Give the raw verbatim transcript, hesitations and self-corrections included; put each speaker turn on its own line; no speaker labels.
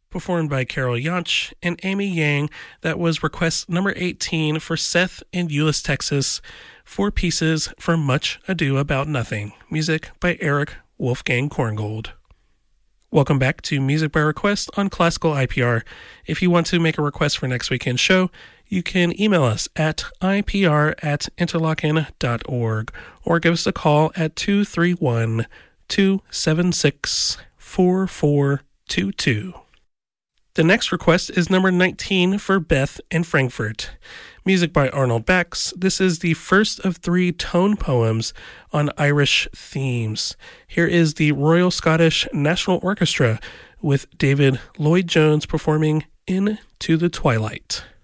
performed by Carol Yonch and Amy Yang. That was request number eighteen for Seth in Euless, Texas. Four pieces for Much Ado About Nothing. Music by Eric Wolfgang Korngold. Welcome back to Music by Request on Classical I P R. If you want to make a request for next weekend's show, you can email us at I P R at interlochen dot org or give us a call at two three one, two seven six, four four two two. The next request is number nineteen for Beth in Frankfurt. Music by Arnold Bax. This is the first of three tone poems on Irish themes. Here is the Royal Scottish National Orchestra with David Lloyd-Jones performing Into the Twilight.